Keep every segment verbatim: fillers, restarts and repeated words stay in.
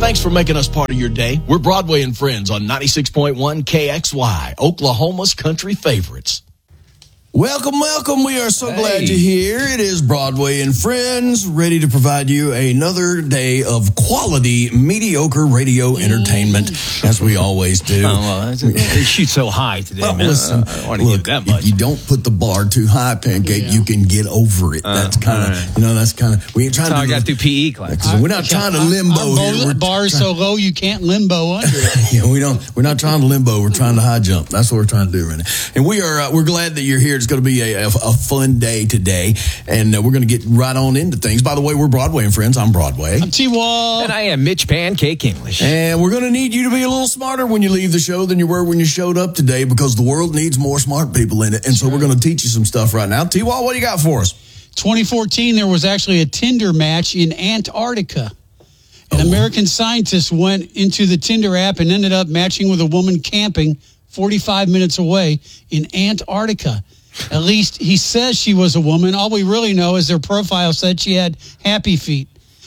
Thanks for making us part of your day. We're Broadway and Friends on ninety-six point one K X Y, Oklahoma's country favorites. Welcome, welcome. We are so hey. glad you're here. It is Broadway and Friends, ready to provide you another day of quality, mediocre radio entertainment, as we always do. Oh, well, they shoot so high today, well, man. Listen, I don't want to look, get that much. If you don't put the bar too high, Pancake, yeah. you can get over it. Uh, that's kind of, right. you know, that's kind of, we ain't trying that's to. How I got through P E class. We're not trying to limbo our here. The bar is so low you can't limbo under it. yeah, we don't. We're not trying to limbo. We're trying to high jump. That's what we're trying to do right now. And we are. Uh, we're glad that you're here. It's going to be a, a, a fun day today, and uh, we're going to get right on into things. By the way, we're Broadway and Friends. I'm Broadway. I'm T-Wall. And I am Mitch Pancake English. And we're going to need you to be a little smarter when you leave the show than you were when you showed up today, because the world needs more smart people in it. And so we're going to teach you some stuff right now. T-Wall, what do you got for us? twenty fourteen, there was actually a Tinder match in Antarctica. An oh. American scientist went into the Tinder app and ended up matching with a woman camping forty-five minutes away in Antarctica. At least he says she was a woman. All we really know is their profile said she had happy feet.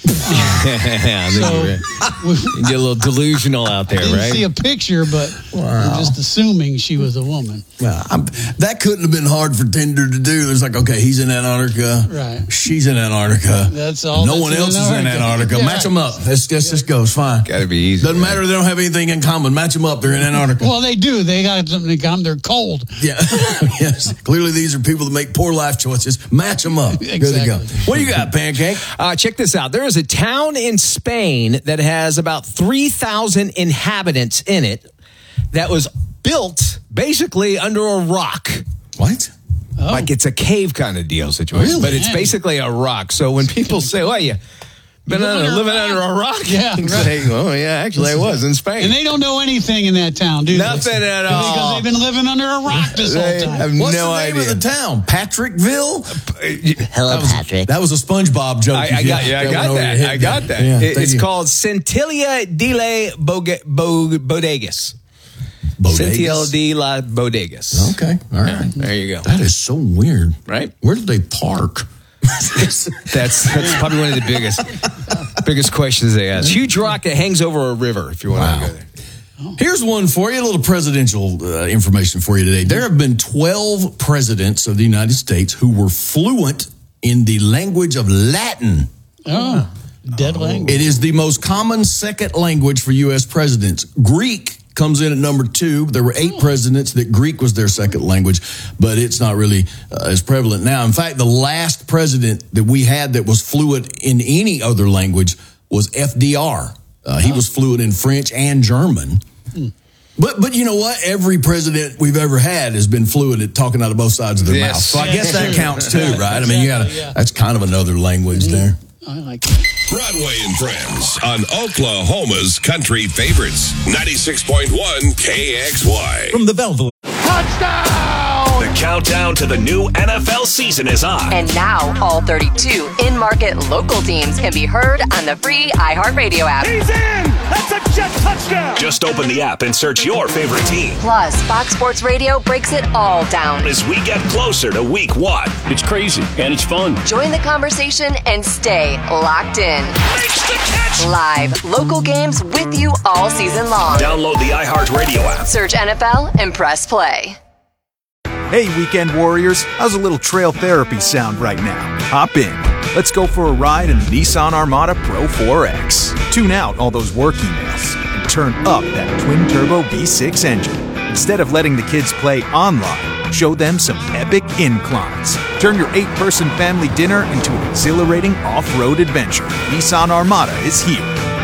Um, yeah, so we, you get a little delusional out there, didn't right? See a picture, but wow. we're just assuming she was a woman. Well, I'm, that couldn't have been hard for Tinder to do. It's like, okay, he's in Antarctica, right? She's in Antarctica. That's all. No that's one in else Antarctica. is in Antarctica. Yeah, Match right. them up. Let's just just go. It's fine. Got to be easy. Doesn't right? matter. They don't have anything in common. Match them up. They're in Antarctica. Well, they do. They got something in common. They're cold. Yeah. Yes. Clearly, these are people that make poor life choices. Match them up. Exactly. Good to go. What do you got, Pancake? Uh, check this out. There is a town in Spain that has about three thousand inhabitants in it that was built basically under a rock. What? Oh. Like it's a cave kind of deal situation. Really? But it's basically a rock. So when people say, well, you been under, living under a rock? Yeah. You right. say, oh, yeah, actually I was in Spain. And they don't know anything in that town, do they? Nothing at all. Because they've been living under a rock this They whole time. have What's no the name idea. of the town? Patrickville? Hello, that was, Patrick. That was a SpongeBob joke. I, I got, yeah, I got that. I got that. Yeah, it, it's you. called Centilla de la Boge, Bo, Bodegas. Bodegas? Centilla de la Bodegas. Okay, all right. Yeah, there you go. That is so weird. Right? Where did they park? that's that's probably one of the biggest biggest questions they ask. Huge rock that hangs over a river, if you want wow. to go there. Here's one for you, a little presidential uh, information for you today. There have been twelve presidents of the United States who were fluent in the language of Latin. Oh, dead language. It is the most common second language for U S presidents. Greek comes in at number two. There were eight oh. presidents that Greek was their second language, but it's not really uh, as prevalent now. In fact, the last president that we had that was fluent in any other language was F D R. Uh, he oh. was fluent in French and German. Hmm. But but you know what? Every president we've ever had has been fluent at talking out of both sides of their yes. mouth. So I yeah, guess that true. counts too, right? Exactly, I mean, you gotta. yeah. That's kind of another language mm-hmm. there. I like that. Broadway and Friends on Oklahoma's country favorites. ninety-six point one K X Y. From the Belleville. Touchdown! The countdown to the new N F L season is on. And now all thirty-two in-market local teams can be heard on the free iHeartRadio app. He's in! That's a jet touchdown! Just open the app and search your favorite team. Plus, Fox Sports Radio breaks it all down As we get closer to week one. It's crazy, and it's fun. Join the conversation and stay locked in. Makes the catch! Live, local games with you all season long. Download the iHeartRadio app. Search N F L and press play. Hey, Weekend Warriors, how's a little trail therapy sound right now? Hop in. Let's go for a ride in the Nissan Armada Pro four X. Tune out all those work emails and turn up that twin-turbo V six engine. Instead of letting the kids play online, show them some epic inclines. Turn your eight-person family dinner into an exhilarating off-road adventure. Nissan Armada is here.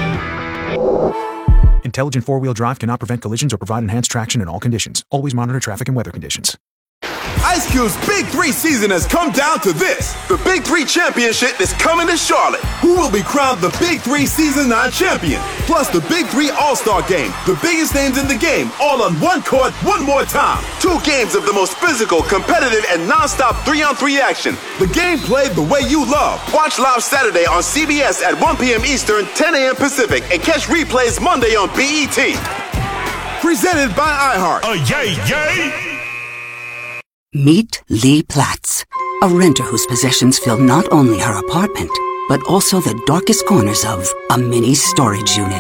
Intelligent four-wheel drive cannot prevent collisions or provide enhanced traction in all conditions. Always monitor traffic and weather conditions. Ice Cube's Big Three season has come down to this. The Big Three Championship is coming to Charlotte. Who will be crowned the Big Three Season nine champion? Plus the Big Three All-Star Game. The biggest names in the game, all on one court, one more time. Two games of the most physical, competitive, and non-stop three-on-three action. The game played the way you love. Watch live Saturday on C B S at one p.m. Eastern, ten a.m. Pacific, and catch replays Monday on B E T. Presented by iHeart. Oh, yay, yay! Meet Lee Platts, a renter whose possessions fill not only her apartment, but also the darkest corners of a mini storage unit.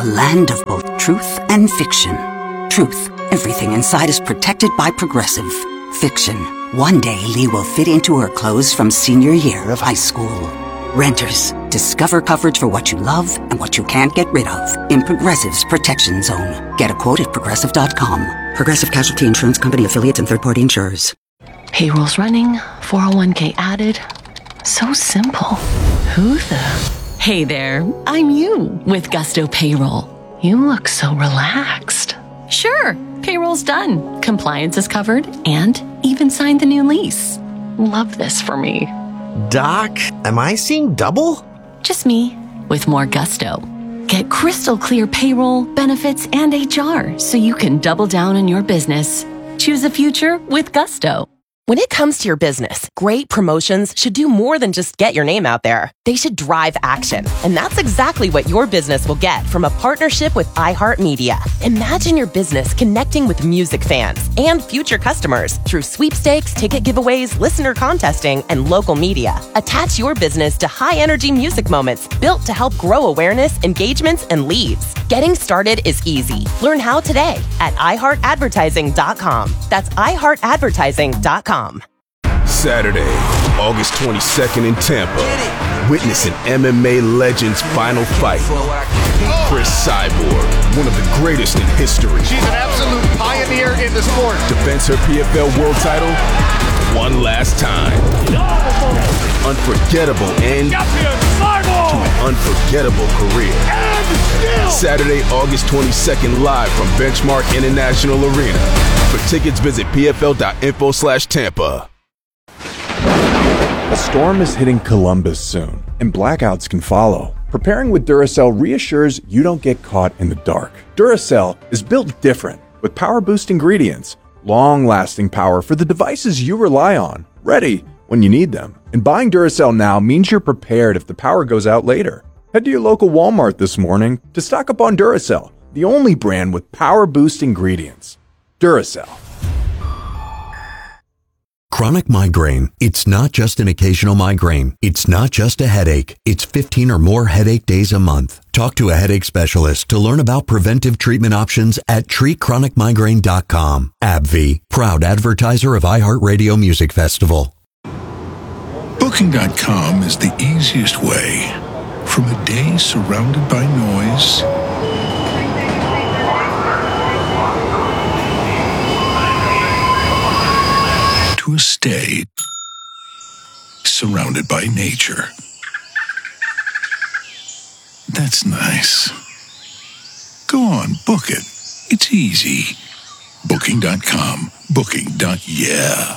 a land of both truth and fiction. Truth, everything inside is protected by Progressive. Fiction, one day Lee will fit into her clothes from senior year of high school. Renters, discover coverage for what you love and what you can't get rid of in Progressive's Protection Zone. Get a quote at progressive dot com. Progressive Casualty Insurance Company affiliates and third-party insurers. Payroll's running, four oh one k added. So simple. Who the... Hey there, I'm you with Gusto Payroll. You look so relaxed. Sure, payroll's done. Compliance is covered and even signed the new lease. Love this for me. Doc, am I seeing double? Just me with more gusto. Get crystal clear payroll, benefits, and H R so you can double down on your business. Choose a future with Gusto. When it comes to your business, great promotions should do more than just get your name out there. They should drive action. And that's exactly what your business will get from a partnership with iHeartMedia. Imagine your business connecting with music fans and future customers through sweepstakes, ticket giveaways, listener contesting, and local media. Attach your business to high-energy music moments built to help grow awareness, engagements, and leads. Getting started is easy. Learn how today at i heart advertising dot com. That's i heart advertising dot com. Saturday, August twenty-second in Tampa. Witness an M M A legend's final fight. Chris Cyborg, one of the greatest in history. She's an absolute pioneer in the sport. Defends her P F L world title one last time. Unforgettable end to an unforgettable career. Saturday, August twenty-second, live from Benchmark International Arena. For tickets, visit p f l dot info slash Tampa. A storm is hitting Columbus soon, and blackouts can follow. Preparing with Duracell reassures you don't get caught in the dark. Duracell is built different, with power-boost ingredients, long-lasting power for the devices you rely on, ready when you need them. And buying Duracell now means you're prepared if the power goes out later. Head to your local Walmart this morning to stock up on Duracell, the only brand with power-boost ingredients. Duracell. Chronic migraine. It's not just an occasional migraine. It's not just a headache. It's fifteen or more headache days a month. Talk to a headache specialist to learn about preventive treatment options at treat chronic migraine dot com. AbbVie, proud advertiser of iHeartRadio Music Festival. Booking dot com is the easiest way from a day surrounded by noise to a stay surrounded by nature. That's nice. Go on, book it. It's easy. Booking dot com. Booking. Yeah.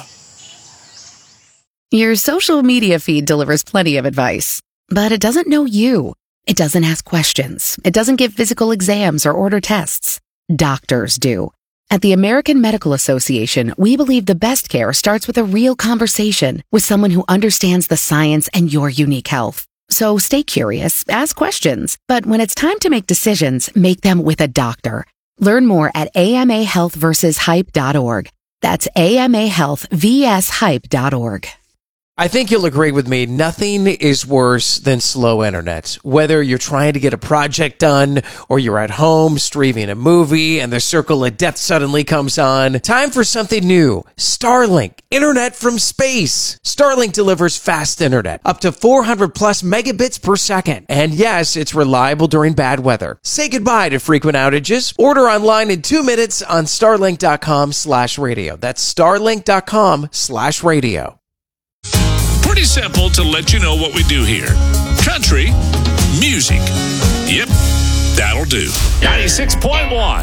Your social media feed delivers plenty of advice, but it doesn't know you. It doesn't ask questions. It doesn't give physical exams or order tests. Doctors do. At the American Medical Association, we believe the best care starts with a real conversation with someone who understands the science and your unique health. So stay curious, ask questions, but when it's time to make decisions, make them with a doctor. Learn more at A M A health versus hype dot org. That's A M A health versus hype dot org. I think you'll agree with me, nothing is worse than slow internet. Whether you're trying to get a project done or you're at home streaming a movie and the circle of death suddenly comes on, time for something new. Starlink, internet from space. Starlink delivers fast internet, up to four hundred plus megabits per second. And yes, it's reliable during bad weather. Say goodbye to frequent outages. Order online in two minutes on starlink dot com slash radio. That's starlink dot com slash radio. Pretty simple to let you know what we do here. Country music. Yep, that'll do. ninety-six point one